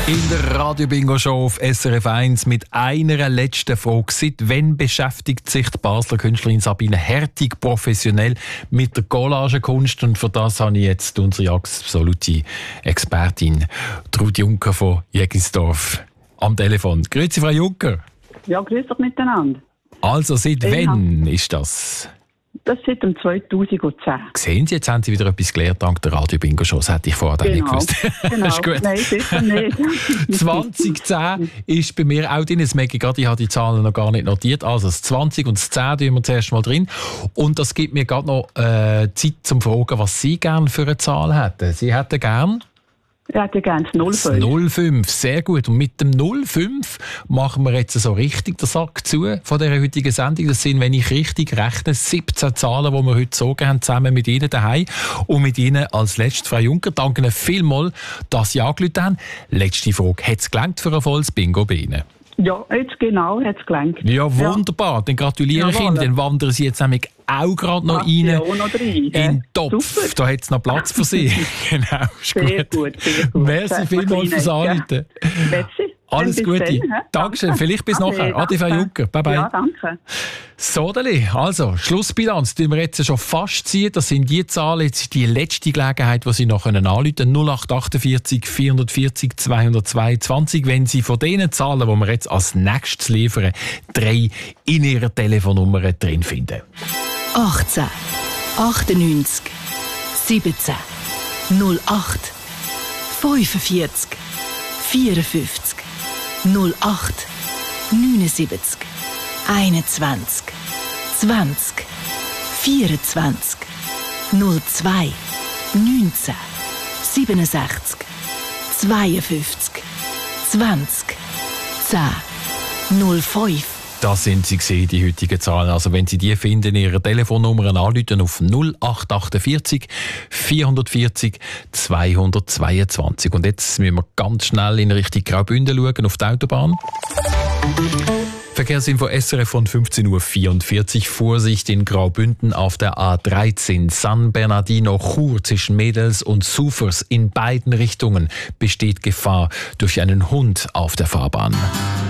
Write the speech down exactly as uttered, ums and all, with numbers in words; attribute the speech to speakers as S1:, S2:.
S1: In der Radio-Bingo-Show auf S R F eins mit einer letzten Frage. Seit wann beschäftigt sich die Basler Künstlerin Sabine Hertig professionell mit der Collagekunst? Und für das habe ich jetzt unsere absolute Expertin Trudi Juncker von Jägisdorf am Telefon. Grüezi, Frau Juncker.
S2: Ja, grüß doch miteinander.
S1: Also, seit
S2: Ja.
S1: wann ist das?
S2: Das seit dem zweitausendzehn.
S1: Sehen Sie, jetzt haben Sie wieder etwas gelernt dank der Radio-Bingo-Show. Das hätte ich vorher nicht
S2: Genau,
S1: gewusst.
S2: genau.
S1: Ist gut.
S2: Nein, sicher nicht.
S1: zwanzig zehn ist bei mir auch drin. Das merke ich gerade, ich habe die Zahlen noch gar nicht notiert. Also das zwanzig und das zehn tun wir zuerst mal drin. Und das gibt mir gerade noch äh, Zeit zum Fragen, was Sie gerne für eine Zahl hätten. Sie hätten gerne...
S2: Ich hätte gerne das null
S1: Das
S2: fünf.
S1: null fünf, sehr gut. Und mit dem null fünf machen wir jetzt so richtig den Sack zu von dieser heutigen Sendung. Das sind, wenn ich richtig rechne, siebzehn Zahlen, die wir heute gezogen haben, zusammen mit Ihnen daheim. Und mit Ihnen als letztes, Frau Juncker, danke Ihnen vielmals, dass Sie angerufen haben. Letzte Frage. Hat es gelangt für ein volles Bingo bei Ihnen?
S2: Ja, jetzt genau, hat es gelangt.
S1: Ja, wunderbar. Dann gratuliere ich
S2: Jawohl.
S1: Ihnen. Dann wandern Sie jetzt nämlich auch gerade noch
S2: Ach, ja,
S1: rein
S2: auch noch rein,
S1: in den Topf.
S2: Super.
S1: Da hat es noch Platz für Sie. Genau, ist
S2: Sehr
S1: gut.
S2: gut, sehr gut.
S1: Merci
S2: Sagt man
S1: vielmals fürs
S2: Ihnen, ja.
S1: Anrufen.
S2: Merci.
S1: Alles
S2: Dann bis
S1: Gute.
S2: dann, hä?
S1: Dankeschön.
S2: Danke.
S1: Vielleicht bis
S2: Ade,
S1: nachher. Ade, Frau
S2: danke.
S1: Juncker. Bye, bye.
S2: Ja, danke.
S1: So, Deli. Also, Schlussbilanz, die wir jetzt schon fast ziehen. Das sind die Zahlen, jetzt die letzte Gelegenheit, die Sie noch anrufen können. null acht achtundvierzig vierhundertvierzig zweihundertzweiundzwanzig. Wenn Sie von diesen Zahlen, die wir jetzt als nächstes liefern, drei in Ihrer Telefonnummer drin finden.
S3: achtzehn, achtundneunzig, siebzehn, null acht, fünfundvierzig, vierundfünfzig, null acht, neunundsiebzig, einundzwanzig, zwanzig, vierundzwanzig, null zwei, neunzehn, siebenundsechzig, zweiundfünfzig, zwanzig, zehn, null fünf.
S1: Das sind sie gesehen, die heutigen Zahlen. Also wenn Sie die finden, Ihre Telefonnummer anrufen auf null acht achtundvierzig vierhundertvierzig zweihundertzweiundzwanzig. Und jetzt müssen wir ganz schnell in Richtung Graubünden schauen, auf die Autobahn. Verkehrsinfo S R F von fünfzehn Uhr vierundvierzig. Vorsicht in Graubünden auf der A dreizehn San Bernardino-Chur zwischen Mädels und Sufers. In beiden Richtungen besteht Gefahr durch einen Hund auf der Fahrbahn.